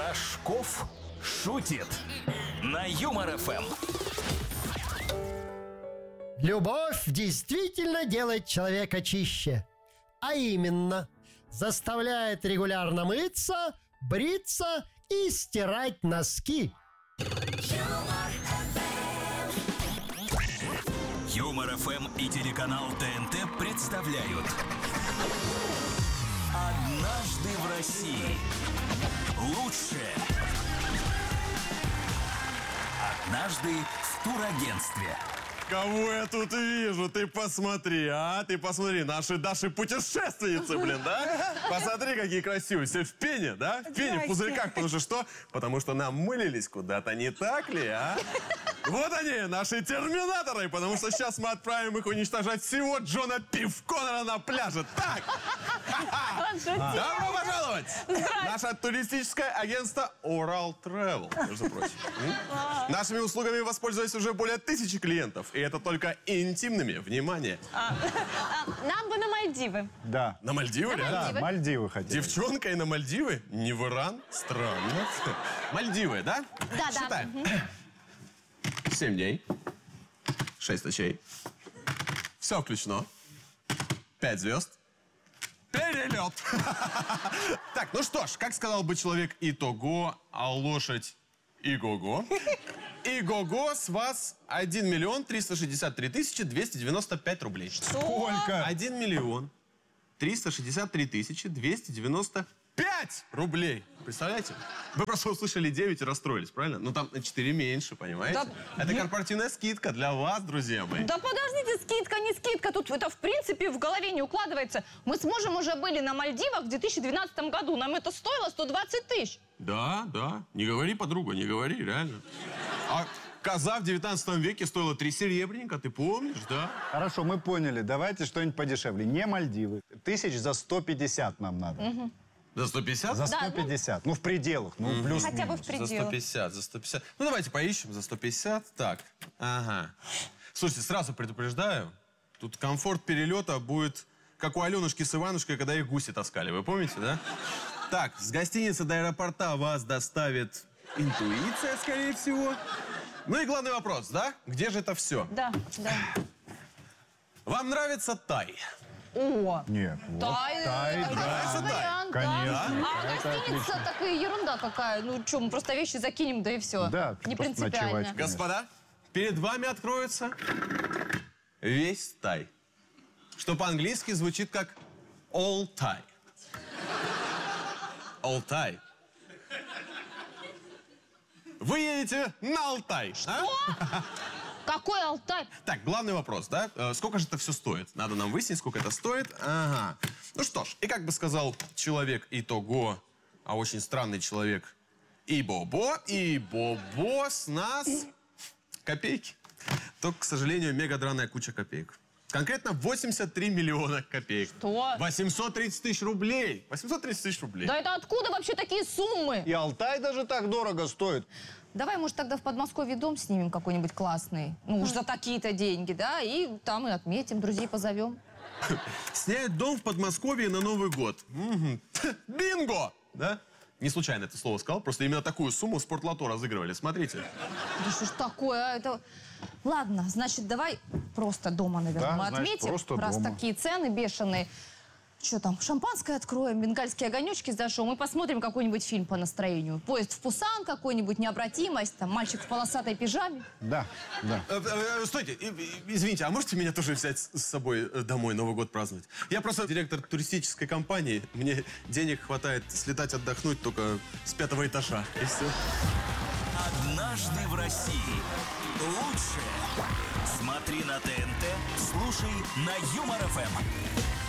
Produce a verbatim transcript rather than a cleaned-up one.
Рожков шутит на Юмор ФМ. Любовь действительно делает человека чище. А именно, заставляет регулярно мыться, бриться и стирать носки. Юмор ФМ и телеканал ТНТ представляют «Однажды в России». Лучшее. Однажды в турагентстве. Кого я тут вижу? Ты посмотри, а? Ты посмотри, наши Даши путешественницы, блин, да? Посмотри, какие красивые. Все в пене, да? В пене, в пузырьках. Потому что что? Потому что намылились куда-то, не так ли, а? Вот они, наши терминаторы, потому что сейчас мы отправим их уничтожать всего Джона Пив Коннора на пляже. Так! Добро пожаловать! Наше туристическое агентство Oral Travel, между прочим. Нашими услугами воспользовались уже более тысячи клиентов. И это только интимными. Внимание. А, а, нам бы на Мальдивы. Да. На Мальдивы, На реально? Мальдивы. Да, Мальдивы хотели. Девчонка и на Мальдивы? Не в Иран? Странно. Мальдивы, да? Да, да. Считаем. Семь дней. Шесть ночей. Все включено. Пять звезд. Перелет. Так, ну что ж, как сказал бы человек итого, а лошадь иго-го. Иго-го с вас один миллион триста шестьдесят три тысячи двести девяносто пять рублей. Сколько? один миллион триста шестьдесят три тысячи двести девяносто пять рублей. Представляете? Вы просто услышали девять и расстроились, правильно? Ну там на четыре меньше, понимаете? Да. Это корпоративная скидка для вас, друзья мои. Да подождите, скидка, не скидка. Тут это, в принципе, в голове не укладывается. Мы с мужем уже были на Мальдивах в две тысячи двенадцатом году. Нам это стоило сто двадцать тысяч. Да, да. Не говори, подруга, не говори, реально. А коза в девятнадцатом веке стоила три серебряника, ты помнишь, да? Хорошо, мы поняли. Давайте что-нибудь подешевле. Не Мальдивы. Тысяч за сто пятьдесят нам надо. Угу. За сто пятьдесят? За Да, сто пятьдесят. Ну, в пределах. Ну, плюс-минус. Хотя бы в За сто пределах. пятьдесят, за сто пятьдесят. Ну, давайте поищем за сто пятьдесят. Так, ага. Слушайте, сразу предупреждаю, тут комфорт перелета будет, как у Аленушки с Иванушкой, когда их гуси таскали. Вы помните, да? Так, с гостиницы до аэропорта вас доставит интуиция, скорее всего. Ну и главный вопрос, да? Где же это все? Да, да. Вам нравится Тай? О! Нет, вот. Тай, Тай, это да. хороший вариант, да. Конечно. А Это гостиница отлично. такая ерунда какая. Ну что, мы просто вещи закинем, да и все. Да, Не просто принципиально. ночевать. Господа, перед вами откроется весь Тай. Что по-английски звучит как all Thai. All Thai. Вы едете на Алтай. А? Какой Алтай? Так, главный вопрос, да? Э, Сколько же это все стоит? Надо нам выяснить, сколько это стоит. Ага. Ну что ж, и как бы сказал человек итого, а очень странный человек и-бо-бо, и-бо-бо с нас копейки. Только, к сожалению, мега драная куча копеек. Конкретно восемьдесят три миллиона копеек. Что? восемьсот тридцать тысяч рублей. восемьсот тридцать тысяч рублей. Да это откуда вообще такие суммы? И Алтай даже так дорого стоит. Давай, может, тогда в Подмосковье дом снимем какой-нибудь классный. Ну, уж за такие-то деньги, да? И там и отметим, друзей позовем. Снять дом в Подмосковье на Новый год. Мгм. Бинго! Да? Не случайно это слово сказал, просто именно такую сумму в Спортлото разыгрывали. Смотрите. Да что ж такое, а? Это... Ладно, значит, давай просто дома, наверное, Да, мы значит, отметим. просто раз дома. такие цены бешеные. Что там, шампанское откроем, бенгальские огонечки зашел. Мы посмотрим какой-нибудь фильм по настроению. Поезд в Пусан какой-нибудь, необратимость, там, мальчик в полосатой пижаме. Да, да. Э, э, э, Стойте, и- и- извините, а можете меня тоже взять с с собой э, домой Новый год праздновать? Я просто директор туристической компании, мне денег хватает слетать отдохнуть только с пятого этажа. И все. «Однажды в России». Лучшее. Смотри на ТНТ, слушай на Юмор ФМ.